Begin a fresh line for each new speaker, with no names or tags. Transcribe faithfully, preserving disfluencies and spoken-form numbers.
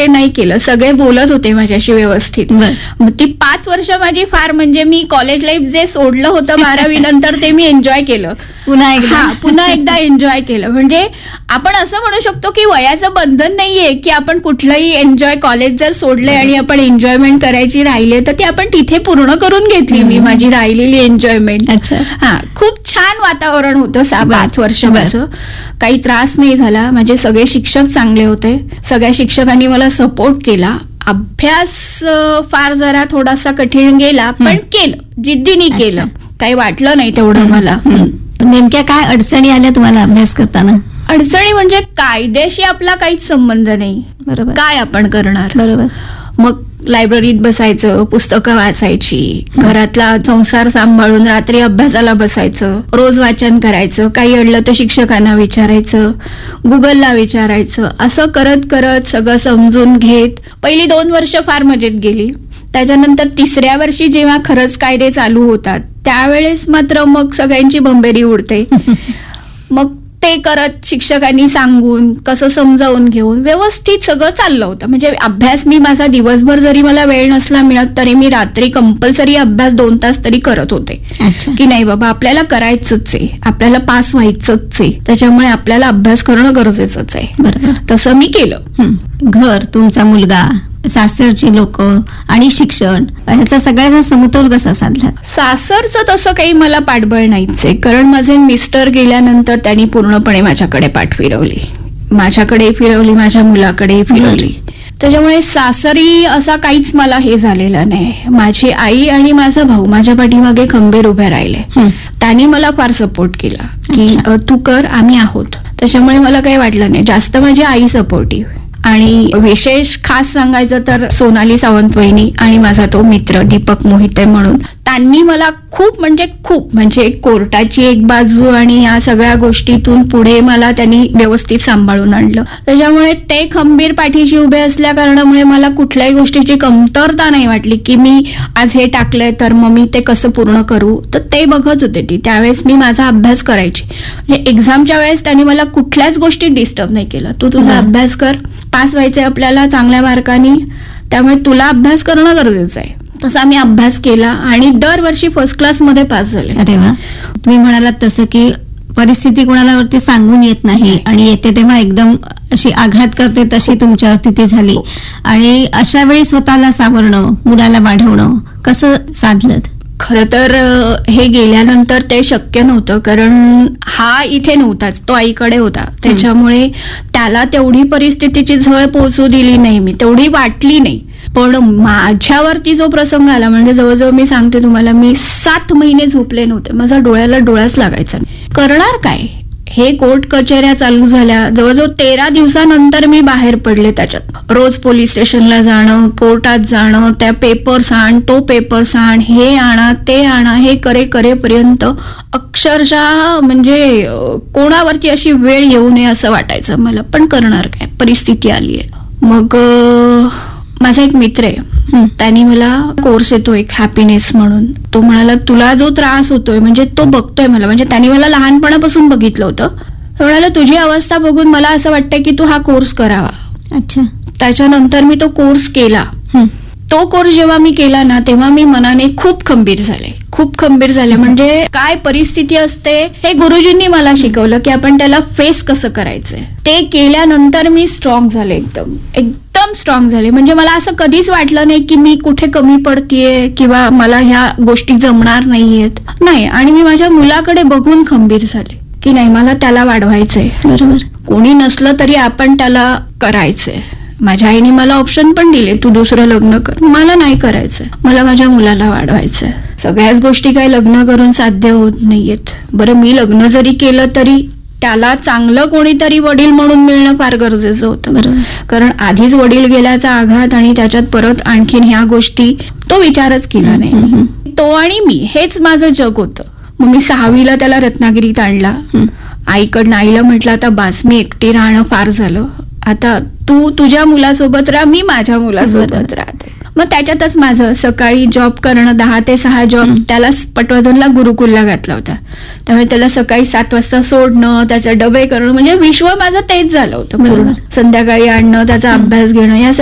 वगैरे नाही केलं, सगळे बोलत होते माझ्याशी व्यवस्थित. मग ती पाच वर्ष माझी फार म्हणजे मी कॉलेज लाईफ जे सोडलं होतं बारावी नंतर ते मी एन्जॉय केलं
पुन्हा एकदा.
पुन्हा एकदा एन्जॉय केलं. म्हणजे आपण असं म्हणू शकतो की वयाचं बंधन नाहीये की आपण कुठलंही एन्जॉय, कॉलेज जर सोडलंय आणि आपण एन्जॉयमेंट करायची राहिली तर ती आपण तिथे पूर्ण करून घेतली मी माझी राहिलेली एन्जॉयमेंट.
अच्छा.
हा, खूप छान वातावरण होतं सा पाच वर्षाचं. काही त्रास नाही झाला. माझे सगळे शिक्षक चांगले होते. सगळ्या शिक्षकांनी मला सपोर्ट केला. अभ्यास फार जरा थोडासा कठीण गेला पण केलं, जिद्दीने केलं. काही वाटलं नाही तेवढं मला.
नेमक्या काय अडचणी आल्या तुम्हाला अभ्यास करताना?
अडचणी म्हणजे कायद्याशी आपला काहीच संबंध नाही.
बरोबर.
काय आपण करणार?
बरोबर.
मग लायब्ररीत बसायचं, पुस्तकं वाचायची, घरातला संसार सांभाळून रात्री अभ्यासाला बसायचं, रोज वाचन करायचं, काही अडलं तर शिक्षकांना विचारायचं, गुगलला विचारायचं. असं करत करत सगळं समजून घेत पहिली दोन वर्ष फार मजेत गेली. त्याच्यानंतर तिसऱ्या वर्षी जेव्हा खरंच कायदे चालू होतात त्यावेळेस मात्र मग सगळ्यांची भंबेरी उडते. मग ते करत शिक्षकांनी सांगून कसं समजावून घेऊन व्यवस्थित सगळं चाललं होतं. म्हणजे अभ्यास मी माझा दिवसभर जरी मला वेळ नसला मिळत तरी मी रात्री कंपल्सरी अभ्यास दोन तास तरी करत होते. की नाही बाबा आपल्याला करायचंच आहे, आपल्याला पास व्हायचंच आहे, त्याच्यामुळे आपल्याला अभ्यास करणं गरजेचंच आहे. बरोबर. तसं मी केलं.
घर, तुमचा मुलगा, सासरची लोक आणि शिक्षण, ह्याचा सगळ्याचा समतोल कसा साधला?
सासरचं तसं काही मला पाठबळ नाहीच आहे, कारण माझे मिस्टर गेल्यानंतर त्यांनी पूर्णपणे माझ्याकडे पाठ फिरवली, माझ्याकडे फिरवली, माझ्या मुलाकडे फिरवली. त्याच्यामुळे सासरी असा काहीच मला हे झालेलं नाही. माझी आई आणि माझा भाऊ माझ्या पाठीमागे खंबीर उभे राहिले. त्यांनी मला फार सपोर्ट केला की तू कर, आम्ही आहोत. त्याच्यामुळे मला काही वाटलं नाही. जास्त माझी आई सपोर्टिव्ह. आणि विशेष खास सांगायचं तर सोनाली सावंत वहिनी आणि माझा तो मित्र दीपक मोहिते म्हणून, त्यांनी मला खूप म्हणजे खूप म्हणजे कोर्टाची एक बाजू आणि या सगळ्या गोष्टीतून पुढे मला त्यांनी व्यवस्थित सांभाळून आणलं. त्याच्यामुळे ते खंबीर पाठीशी उभे असल्या कारणामुळे मला कुठल्याही गोष्टीची कमतरता नाही वाटली की मी आज हे टाकलंय तर मग मी ते कसं पूर्ण करू. तर ते बघत होते ती. त्यावेळेस मी माझा अभ्यास करायची. म्हणजे एक्झामच्या वेळेस त्यांनी मला कुठल्याच गोष्टीत डिस्टर्ब नाही केलं. तू तुझा अभ्यास कर, पास व्हायचंय आपल्याला चांगल्या मार्कांनी, त्यामुळे तुला अभ्यास करणं गरजेचं आहे. तसा मी अभ्यास केला आणि दरवर्षी फर्स्ट क्लास मध्ये पास झाले.
अरे वा. तुम्ही म्हणालात तसं की परिस्थिती कोणाला वरती सांगून येत नाही आणि येते तेव्हा एकदम अशी आघात करते तशी तुमच्यावरती ती झाली. आणि अशा वेळी स्वतःला सावरणं, मुलाला वाढवणं कसं साधलं?
खरं तर हे गेल्यानंतर ते शक्य नव्हतं, कारण हा इथे नव्हताच, तो आईकडे होता. त्याच्यामुळे त्याला तेवढी परिस्थितीची झळ पोहोचू दिली नाही मी, तेवढी वाटली नाही. पण माझ्यावरती जो प्रसंग आला म्हणजे जवळजवळ मी सांगते तुम्हाला, मी सात महिने झोपले नव्हते. माझा डोळ्याला डोळाच लागायचा नाही. करणार काय? हे कोर्ट कचेऱ्या चालू झाल्या. जवळजवळ तेरा दिवसानंतर मी बाहेर पडले त्याच्यात. रोज पोलीस स्टेशनला जाणं, कोर्टात जाणं, त्या पेपर्स आण, तो पेपर्स आण, हे आणा, ते आणा, हे करे करेपर्यंत अक्षरशः म्हणजे कोणावरती अशी वेळ येऊ नये असं वाटायचं मला. पण करणार काय, परिस्थिती आली आहे. मग माझा एक मित्र आहे, त्यांनी मला कोर्स येतो एक हॅपीनेस म्हणून. तो म्हणाला तुला जो त्रास होतोय म्हणजे तो बघतोय मला, म्हणजे त्यांनी मला लहानपणापासून बघितलं होतं. तो म्हणाला तुझी अवस्था बघून मला असं वाटतंय की तू हा कोर्स करावा.
अच्छा.
त्याच्यानंतर मी तो कोर्स केला. तो कोर्स जेव्हा मी केला ना तेव्हा मी मनाने खूप खंबीर झाले, खूप खंबीर झाले. म्हणजे काय परिस्थिती असते हे गुरुजींनी मला शिकवलं की आपण त्याला फेस कसं करायचंय. ते केल्यानंतर मी स्ट्रॉंग झाले, एकदम एकदम स्ट्रॉंग झाले. म्हणजे मला असं कधीच वाटलं नाही की मी कुठे कमी पडतीये किंवा मला ह्या गोष्टी जमणार नाहीयेत, नाही. आणि मी माझ्या मुलाकडे बघून खंबीर झाले की नाही मला त्याला वाढवायचंय. बरोबर. कोणी नसलं तरी आपण त्याला करायचंय. माझ्या आईने मला ऑप्शन पण दिले, तू दुसरं लग्न कर. मला नाही करायचंय, मला माझ्या मुलाला वाढवायचंय. सगळ्याच गोष्टी काही लग्न करून साध्य होत नाहीयेत. बरं, मी लग्न जरी केलं तरी त्याला चांगलं कोणीतरी वडील म्हणून मिळणं फार गरजेचं होतं. बरोबर. कारण आधीच वडील गेल्याचा आघात आणि त्याच्यात परत आणखीन ह्या गोष्टी तो विचारच केला नाही. तो आणि मी हेच माझं जग होतं. मग मी सहावीला त्याला रत्नागिरीत आणला. आईकडनं आईला म्हटलं आता बास, मी एकटी राहणं फार झालं, आता तू तुझ्या मुलासोबत राहा, मी माझ्या मुलासोबत राहते. मग त्याच्यातच माझं सकाळी जॉब करणं, दहा ते सहा जॉब. त्याला पटवर्धनला गुरुकुलला घातला होता, त्यामुळे त्याला सकाळी सात वाजता सोडणं, त्याचे डबे करणं, म्हणजे विश्व माझं तेच झालं होतं पूर्ण. संध्याकाळी आणणं, त्याचा अभ्यास घेणं, या